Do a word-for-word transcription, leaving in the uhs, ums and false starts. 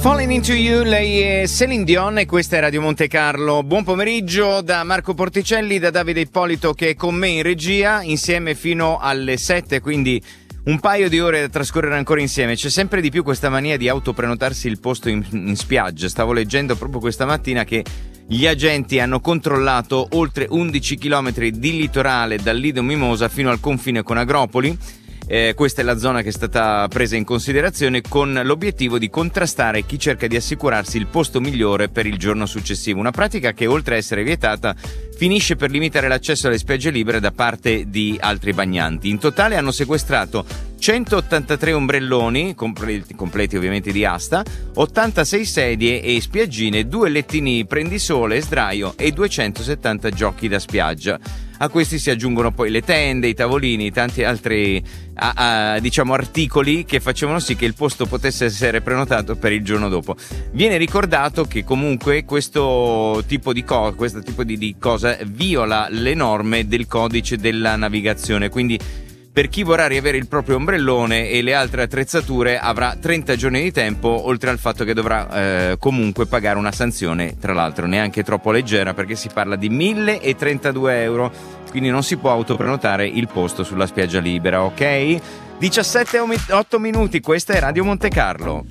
Falling Into You, lei è Celine Dion e questa è Radio Monte Carlo. Buon pomeriggio da Marco Porticelli, da Davide Ippolito che è con me in regia, insieme fino alle sette, quindi un paio di ore da trascorrere ancora insieme. C'è sempre di più questa mania di autoprenotarsi il posto in, in spiaggia. Stavo leggendo proprio questa mattina che gli agenti hanno controllato oltre undici chilometri di litorale dal Lido Mimosa fino al confine con Agropoli. Eh, questa è la zona che è stata presa in considerazione con l'obiettivo di contrastare chi cerca di assicurarsi il posto migliore per il giorno successivo. Una pratica che, oltre a essere vietata, finisce per limitare l'accesso alle spiagge libere da parte di altri bagnanti. In totale hanno sequestrato centottantatré ombrelloni, completi, completi ovviamente di asta, ottantasei sedie e spiaggine, due lettini prendisole e sdraio e duecentosettanta giochi da spiaggia. A questi si aggiungono poi le tende, i tavolini, tanti altri a, a, diciamo articoli che facevano sì che il posto potesse essere prenotato per il giorno dopo. Viene ricordato che comunque questo tipo di, co- questo tipo di, di cosa viola le norme del codice della navigazione, quindi per chi vorrà riavere il proprio ombrellone e le altre attrezzature avrà trenta giorni di tempo, oltre al fatto che dovrà eh, comunque pagare una sanzione, tra l'altro neanche troppo leggera, perché si parla di mille trentadue euro, quindi non si può autoprenotare il posto sulla spiaggia libera, ok? diciassette e otto minuti, questa è Radio Monte Carlo.